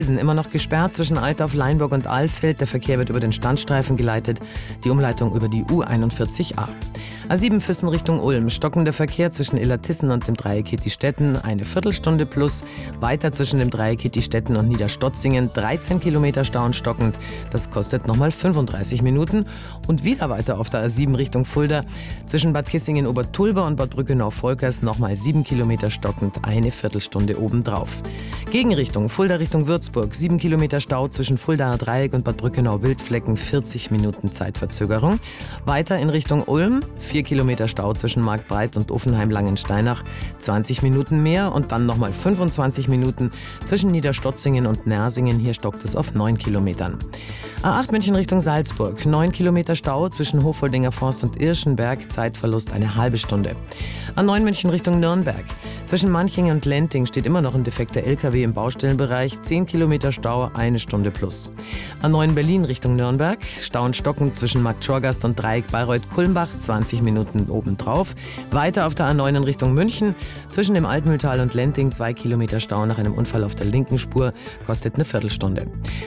Immer noch gesperrt zwischen Altdorf, Leinburg und Alfeld. Der Verkehr wird über den Standstreifen geleitet. Die Umleitung über die U41a. A7 Füssen Richtung Ulm. Stockender Verkehr zwischen Illertissen und dem Dreieck Hitti-Stetten. Eine Viertelstunde plus. Weiter zwischen dem Dreieck Hitti-Stetten und Niederstotzingen. 13 Kilometer Stau und stockend. Das kostet nochmal 35 Minuten. Und wieder weiter auf der A7 Richtung Fulda. Zwischen Bad Kissingen-Obertulba und Bad Brückenau-Volkers nochmal 7 Kilometer stockend. Eine Viertelstunde obendrauf. Gegenrichtung Fulda Richtung Würzburg. 7 Kilometer Stau zwischen Fuldaer Dreieck und Bad Brückenau-Wildflecken, 40 Minuten Zeitverzögerung. Weiter in Richtung Ulm, 4 Kilometer Stau zwischen Marktbreit und Uffenheim-Langensteinach, 20 Minuten mehr und dann nochmal 25 Minuten zwischen Niederstotzingen und Nersingen. Hier stockt es auf 9 Kilometern. A8 München Richtung Salzburg, 9 Kilometer Stau zwischen Hofoldinger Forst und Irschenberg, Zeitverlust eine halbe Stunde. A9 München Richtung Nürnberg, zwischen Manching und Lenting steht immer noch ein defekter LKW im Baustellenbereich, 10 Kilometer Stau, eine Stunde plus. A9 Berlin Richtung Nürnberg, Stau und Stocken zwischen Marktschorgast und Dreieck Bayreuth-Kulmbach, 20 Minuten obendrauf. Weiter auf der A9 in Richtung München, zwischen dem Altmühltal und Lenting, 2 Kilometer Stau nach einem Unfall auf der linken Spur, kostet eine Viertelstunde.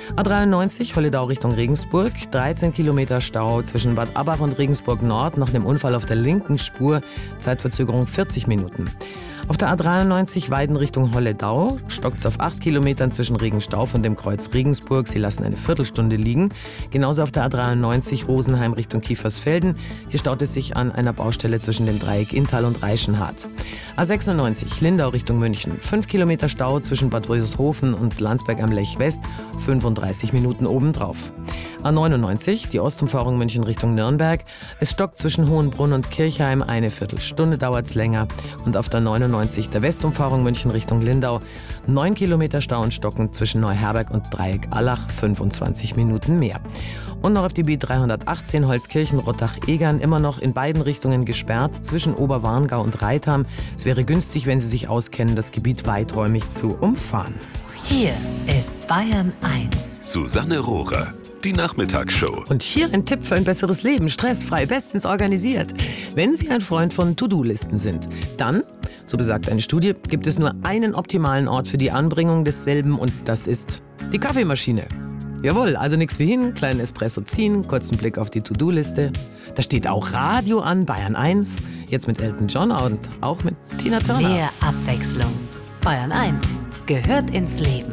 A93 Holledau Richtung Regensburg, 13 Kilometer Stau zwischen Bad Abbach und Regensburg Nord nach einem Unfall auf der linken Spur, Zeitverzögerung 40 Minuten. Auf der A93 Weiden Richtung Holledau stockt es auf 8 Kilometern zwischen Regenstauf und dem Kreuz Regensburg. Sie lassen eine Viertelstunde liegen. Genauso auf der A93 Rosenheim Richtung Kiefersfelden. Hier staut es sich an einer Baustelle zwischen dem Dreieck Inntal und Reichenhart. A96 Lindau Richtung München. 5 Kilometer Stau zwischen Bad Wörishofen und Landsberg am Lech West. 35 Minuten obendrauf. A99 die Ostumfahrung München Richtung Nürnberg. Es stockt zwischen Hohenbrunn und Kirchheim. Eine Viertelstunde dauert es länger. Und auf der 99 der Westumfahrung München Richtung Lindau. 9 Kilometer Stau und stockend zwischen Neuherberg und Dreieck Allach, 25 Minuten mehr. Und noch auf die B318 Holzkirchen-Rottach-Egern, immer noch in beiden Richtungen gesperrt zwischen Oberwarngau und Reitham. Es wäre günstig, wenn Sie sich auskennen, das Gebiet weiträumig zu umfahren. Hier ist Bayern 1. Susanne Rohrer. Die Nachmittagsshow. Und hier ein Tipp für ein besseres Leben, stressfrei, bestens organisiert. Wenn Sie ein Freund von To-Do-Listen sind, dann, so besagt eine Studie, gibt es nur einen optimalen Ort für die Anbringung desselben und das ist die Kaffeemaschine. Jawohl, also nichts wie hin, kleinen Espresso ziehen, kurzen Blick auf die To-Do-Liste. Da steht auch Radio an, Bayern 1, jetzt mit Elton John und auch mit Tina Turner. Mehr Abwechslung. Bayern 1 gehört ins Leben.